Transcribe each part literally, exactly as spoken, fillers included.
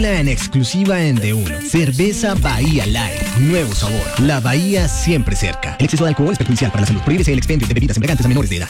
En exclusiva en D uno. Cerveza Bahía Light. Nuevo sabor. La Bahía siempre cerca. El exceso de alcohol es perjudicial para la salud. Prohíbese el expendio de bebidas embriagantes a menores de edad.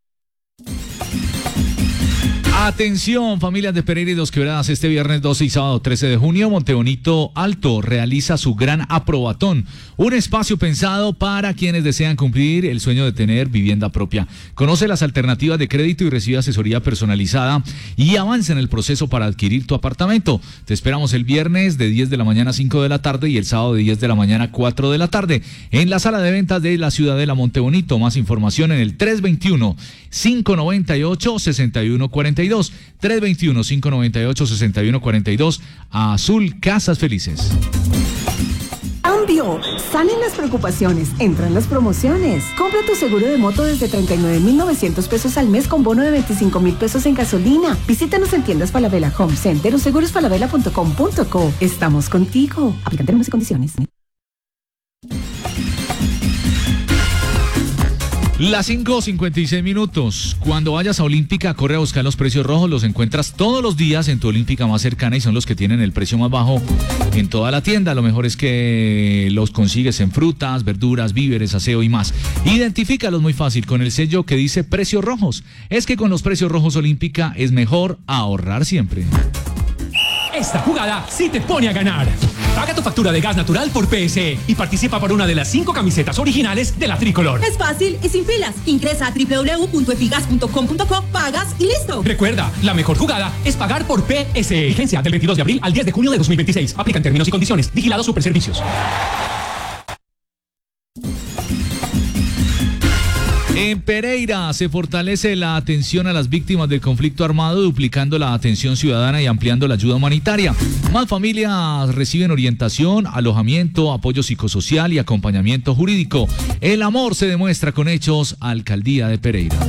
Atención, familias de Pereira y Dos Quebradas, este viernes doce y sábado trece de junio, Montebonito Alto realiza su gran aprobatón, un espacio pensado para quienes desean cumplir el sueño de tener vivienda propia. Conoce las alternativas de crédito y recibe asesoría personalizada y avanza en el proceso para adquirir tu apartamento. Te esperamos el viernes de diez de la mañana a cinco de la tarde y el sábado de diez de la mañana a cuatro de la tarde en la sala de ventas de la Ciudadela Montebonito. Más información en el tres veintiuno, cinco noventa y ocho, sesenta y uno cuarenta y dos. tres veintiuno, cinco noventa y ocho, sesenta y uno cuarenta y dos. Azul Casas Felices. Cambio. Salen las preocupaciones, entran las promociones. Compra tu seguro de moto desde treinta y nueve mil novecientos pesos al mes con bono de veinticinco mil pesos en gasolina. Visítanos en tiendas Falabella Home Center o seguros falabella punto com punto co. Estamos contigo. Aplican términos y condiciones. Las cinco cincuenta y seis minutos. Cuando vayas a Olímpica, corre a buscar los precios rojos. Los encuentras todos los días en tu Olímpica más cercana y son los que tienen el precio más bajo en toda la tienda. Lo mejor es que los consigues en frutas, verduras, víveres, aseo y más. Identifícalos muy fácil con el sello que dice precios rojos. Es que con los precios rojos Olímpica es mejor ahorrar siempre. Esta jugada sí te pone a ganar. Paga tu factura de gas natural por P S E y participa por una de las cinco camisetas originales de la Tricolor. Es fácil y sin filas. Ingresa a doble u doble u doble u punto efigas punto com punto co, pagas y listo. Recuerda, la mejor jugada es pagar por P S E. Vigencia del veintidós de abril al diez de junio de dos mil veintiséis. Aplican términos y condiciones. Vigilado Superservicios. En Pereira se fortalece la atención a las víctimas del conflicto armado, duplicando la atención ciudadana y ampliando la ayuda humanitaria. Más familias reciben orientación, alojamiento, apoyo psicosocial y acompañamiento jurídico. El amor se demuestra con hechos. Alcaldía de Pereira.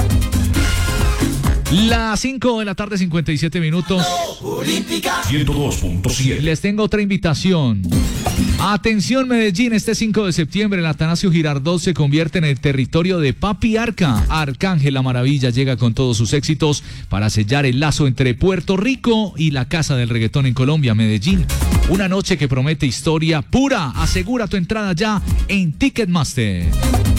Las cinco de la tarde, cincuenta y siete minutos. Olímpica ciento dos punto siete. Les tengo otra invitación. Atención Medellín, este cinco de septiembre el Atanasio Girardot se convierte en el territorio de Papi Arca. Arcángel La Maravilla llega con todos sus éxitos para sellar el lazo entre Puerto Rico y la casa del reggaetón en Colombia, Medellín. Una noche que promete historia pura. Asegura tu entrada ya en Ticketmaster.